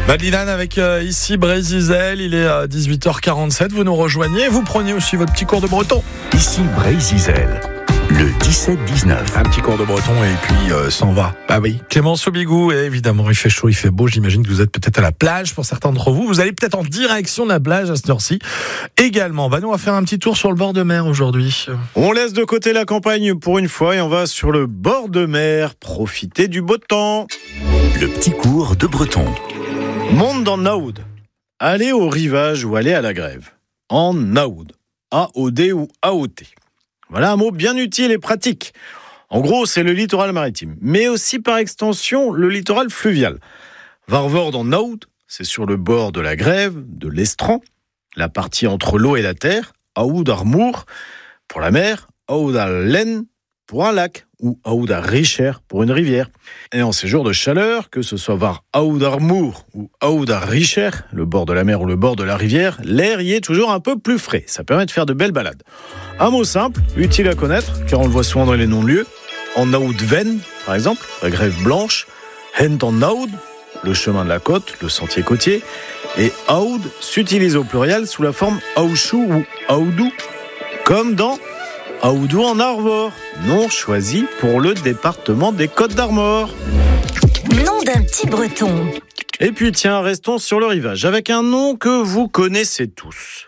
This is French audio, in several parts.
Madeleine avec ici Brézizel, il est 18h47, vous nous rejoignez, vous prenez aussi votre petit cours de breton. Ici Brézizel, le 17-19. Un petit cours de breton et puis s'en va. Ah oui, Clémence Aubigou, et évidemment il fait chaud, il fait beau, j'imagine que vous êtes peut-être à la plage pour certains d'entre vous. Vous allez peut-être en direction de la plage à cette heure-ci également. Nous on va faire un petit tour sur le bord de mer aujourd'hui. On laisse de côté la campagne pour une fois et on va sur le bord de mer, profiter du beau temps. Le petit cours de breton. Monte dans Naoud. Aller au rivage ou aller à la grève. En Naoud. A-O-D ou A-O-T. Voilà un mot bien utile et pratique. En gros, c'est le littoral maritime, mais aussi par extension le littoral fluvial. Varvord dans Naoud, c'est sur le bord de la grève, de l'estran, la partie entre l'eau et la terre, Aoud Armour pour la mer, Aoud Len pour un lac, ou Aoud Richer pour une rivière. Et en ces jours de chaleur, que ce soit vers Aoud Armour ou Aoud Richer, le bord de la mer ou le bord de la rivière, l'air y est toujours un peu plus frais. Ça permet de faire de belles balades. Un mot simple, utile à connaître, car on le voit souvent dans les noms de lieux. En Aoud Ven, par exemple, la grève blanche. Hent en Aoud, le chemin de la côte, le sentier côtier. Et Aoud s'utilise au pluriel sous la forme Aouchou ou Aoudou, comme dans Aoudou en Arvor, nom choisi pour le département des Côtes d'Armor. Nom d'un petit breton. Et puis tiens, restons sur le rivage, avec un nom que vous connaissez tous.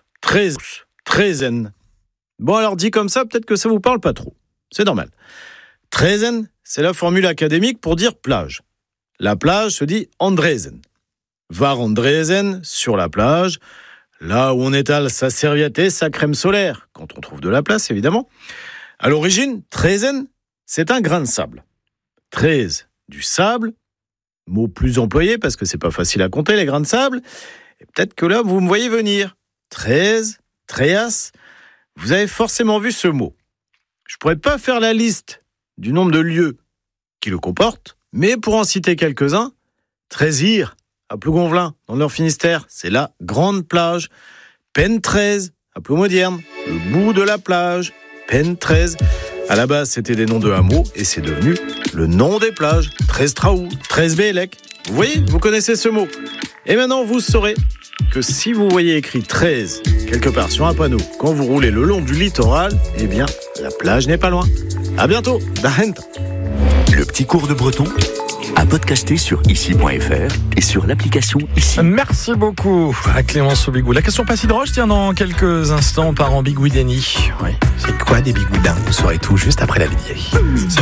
Trézen. Bon alors dit comme ça, peut-être que ça vous parle pas trop. C'est normal. Trézen, c'est la formule académique pour dire plage. La plage se dit Andresen. Var Andresen, sur la plage, là où on étale sa serviette et sa crème solaire, quand on trouve de la place évidemment. À l'origine, Trézen, c'est un grain de sable. Treize, du sable, mot plus employé parce que c'est pas facile à compter les grains de sable. Et peut-être que là, vous me voyez venir. 13, Tréas, vous avez forcément vu ce mot. Je pourrais pas faire la liste du nombre de lieux qui le comportent, mais pour en citer quelques-uns, Trézir, à Plougonvelin, dans le Nord Finistère, c'est la grande plage. Pen 13, à Ploumodierne, le bout de la plage. Pen 13. À la base, c'était des noms de hameaux et c'est devenu le nom des plages. Trestraou, Tresbélec. Vous voyez, vous connaissez ce mot. Et maintenant, vous saurez que si vous voyez écrit 13 quelque part sur un panneau quand vous roulez le long du littoral, eh bien, la plage n'est pas loin. À bientôt. Dahent. Le petit cours de breton à podcaster sur ici.fr et sur l'application Ici. Merci beaucoup à Clémence Aubigou. La question pas si drôle, tiens, dans quelques instants par Ambiguïdeni. Oui. C'est quoi des bigoudins? Vous saurez tout juste après la vidéo.